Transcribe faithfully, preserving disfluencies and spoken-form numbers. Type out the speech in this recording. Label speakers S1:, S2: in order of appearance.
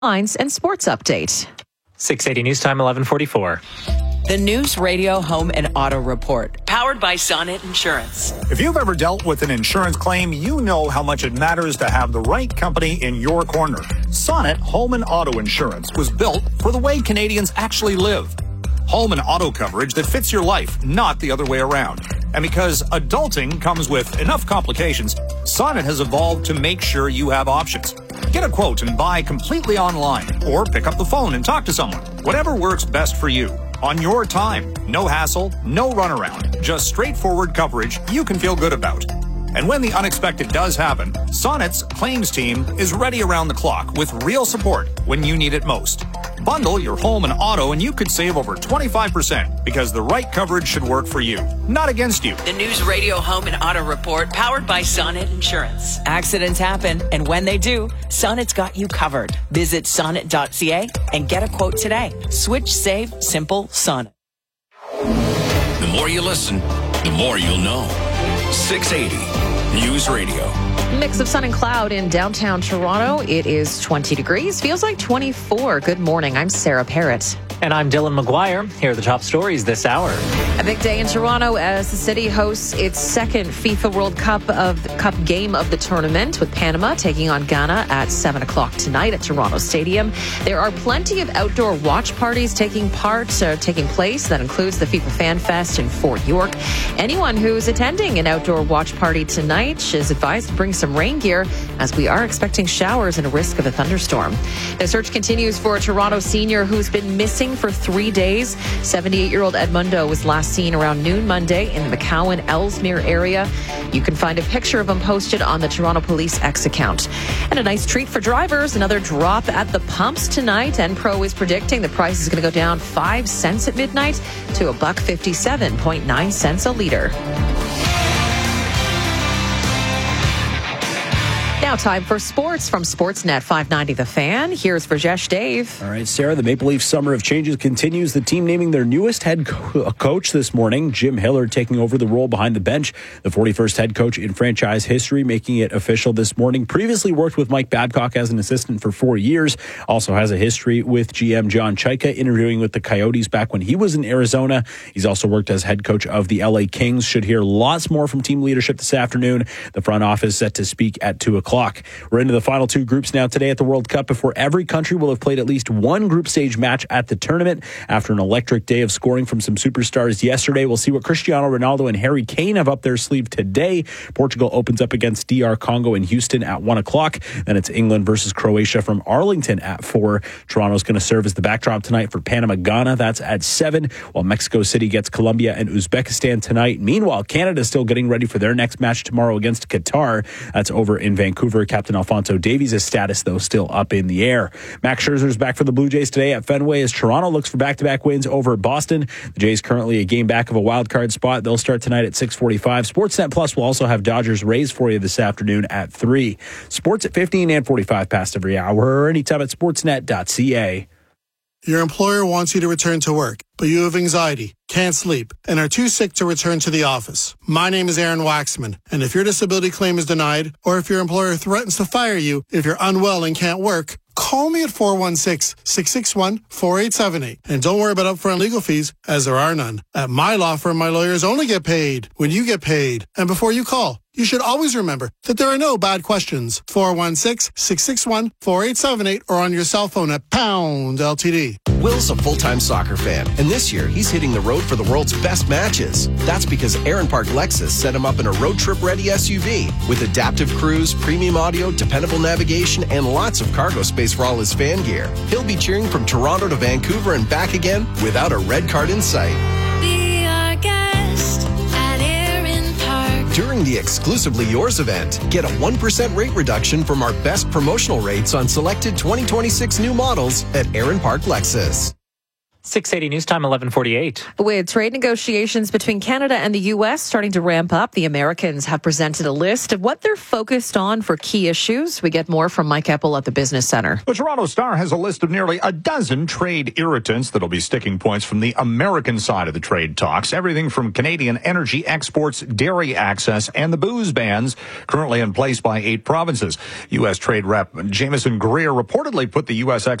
S1: Lines and sports update.
S2: six eighty News Time, eleven forty-four.
S3: The News Radio Home and Auto Report, powered by Sonnet Insurance.
S4: If you've ever dealt with an insurance claim, you know how much it matters to have the right company in your corner. Sonnet Home and Auto Insurance was built for the way Canadians actually live. Home and auto coverage that fits your life, not the other way around. And because adulting comes with enough complications, Sonnet has evolved to make sure you have options. Get a quote and buy completely online, or pick up the phone and talk to someone. Whatever works best for you. On your time. No hassle, no runaround. Just straightforward coverage you can feel good about. And when the unexpected does happen, Sonnet's claims team is ready around the clock with real support when you need it most. Bundle your home and auto and you could save over twenty-five percent because the right coverage should work for you, not against you.
S3: The News Radio Home and Auto Report, powered by Sonnet Insurance. Accidents happen, and when they do, Sonnet's got you covered. Visit sonnet dot c a and get a quote today. Switch, save, simple, Sonnet.
S5: The more you listen, the more you'll know. six eighty News Radio.
S1: Mix of sun and cloud in downtown Toronto. It is twenty degrees. Feels like twenty-four. Good morning. I'm Sarah Parrott.
S2: And I'm Dylan McGuire. Here are the top stories this hour.
S1: A big day in Toronto as the city hosts its second FIFA World Cup of Cup game of the tournament, with Panama taking on Ghana at seven o'clock tonight at Toronto Stadium. There are plenty of outdoor watch parties taking part, uh, taking place. That includes the FIFA Fan Fest in Fort York. Anyone who's attending an outdoor watch party tonight is advised to bring some rain gear, as we are expecting showers and a risk of a thunderstorm. The search continues for a Toronto senior who's been missing for three days. seventy-eight-year-old Edmundo was last seen around noon Monday in the McCowan-Ellesmere area. You can find a picture of him posted on the Toronto Police X account. And a nice treat for drivers, another drop at the pumps tonight. Enpro is predicting the price is going to go down five cents at midnight to a buck fifty-seven point nine cents a litre. Now time for sports from Sportsnet five ninety The Fan. Here's Rajesh Dave.
S6: All right, Sarah, the Maple Leafs summer of changes continues. The team naming their newest head co- coach this morning, Jim Hillard, taking over the role behind the bench. The forty-first head coach in franchise history, making it official this morning. Previously worked with Mike Babcock as an assistant for four years. Also has a history with G M John Chaika, interviewing with the Coyotes back when he was in Arizona. He's also worked as head coach of the L A Kings. Should hear lots more from team leadership this afternoon. The front office set to speak at two o'clock. We're into the final two groups now today at the World Cup, before every country will have played at least one group stage match at the tournament. After an electric day of scoring from some superstars yesterday, we'll see what Cristiano Ronaldo and Harry Kane have up their sleeve today. Portugal opens up against D R Congo in Houston at one o'clock. Then it's England versus Croatia from Arlington at four. Toronto's going to serve as the backdrop tonight for Panama-Ghana. That's at seven, while Mexico City gets Colombia and Uzbekistan tonight. Meanwhile, Canada's still getting ready for their next match tomorrow against Qatar. That's over in Vancouver. Captain Alfonso Davies' status, though, still up in the air. Max Scherzer's back for the Blue Jays today at Fenway as Toronto looks for back-to-back wins over Boston. The Jays currently a game back of a wild card spot. They'll start tonight at six forty-five. Sportsnet Plus will also have Dodgers Rays for you this afternoon at three. Sports at fifteen and forty-five past every hour, or anytime at sportsnet dot c a.
S7: Your employer wants you to return to work, but you have anxiety, can't sleep, and are too sick to return to the office. My name is Aaron Waxman, and if your disability claim is denied, or if your employer threatens to fire you if you're unwell and can't work, call me at four one six, six six one, four eight seven eight. And don't worry about upfront legal fees, as there are none. At my law firm, my lawyers only get paid when you get paid. And before you call, you should always remember that there are no bad questions. four one six, six six one, four eight seven eight or on your cell phone at pound L T D.
S8: Will's a full-time soccer fan, and this year he's hitting the road for the world's best matches. That's because Aaron Park Lexus set him up in a road trip-ready S U V with adaptive cruise, premium audio, dependable navigation, and lots of cargo space for all his fan gear. He'll be cheering from Toronto to Vancouver and back again without a red card in sight.
S9: Be our guest at Aaron Park.
S8: During the Exclusively Yours event, get a one percent rate reduction from our best promotional rates on selected twenty twenty-six new models at Aaron Park Lexus.
S2: six eighty News Time, eleven forty-eight.
S1: With trade negotiations between Canada and the U S starting to ramp up, the Americans have presented a list of what they're focused on for key issues. We get more from Mike Eppel at the Business Center.
S4: The Toronto Star has a list of nearly a dozen trade irritants that'll be sticking points from the American side of the trade talks. Everything from Canadian energy exports, dairy access, and the booze bans currently in place by eight provinces. U S Trade Rep Jameson Greer reportedly put the U S